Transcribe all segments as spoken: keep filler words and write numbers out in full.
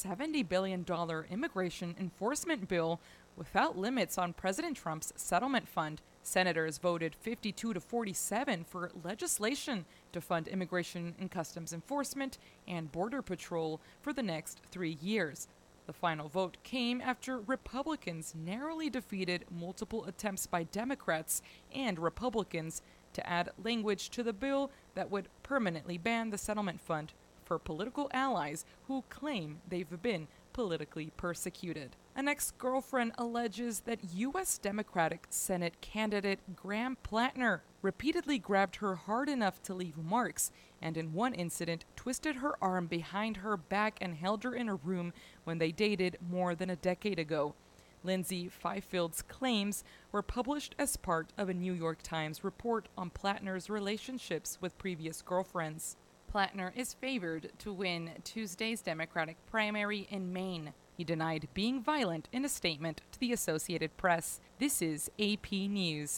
seventy billion dollars immigration enforcement bill without limits on President Trump's settlement fund. Senators voted fifty-two to forty-seven for legislation to fund immigration and customs enforcement and border patrol for the next three years. The final vote came after Republicans narrowly defeated multiple attempts by Democrats and Republicans to add language to the bill that would permanently ban the settlement fund for political allies who claim they've been politically persecuted. An ex-girlfriend alleges that U S Democratic Senate candidate Graham Plattner repeatedly grabbed her hard enough to leave marks, and in one incident twisted her arm behind her back and held her in a room when they dated more than a decade ago. Lindsay Fifield's claims were published as part of a New York Times report on Plattner's relationships with previous girlfriends. Plattner is favored to win Tuesday's Democratic primary in Maine. He denied being violent in a statement to the Associated Press. This is A P News.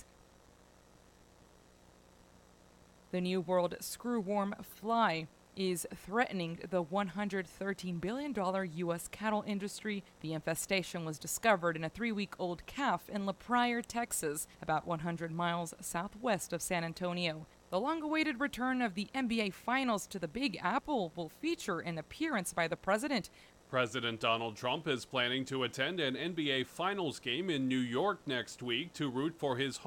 The New World screwworm fly is threatening the one hundred thirteen billion dollars U S cattle industry. The infestation was discovered in a three-week-old calf in La Pryor, Texas, about one hundred miles southwest of San Antonio. The long-awaited return of the N B A Finals to the Big Apple will feature an appearance by the president. President Donald Trump is planning to attend an N B A Finals game in New York next week to root for his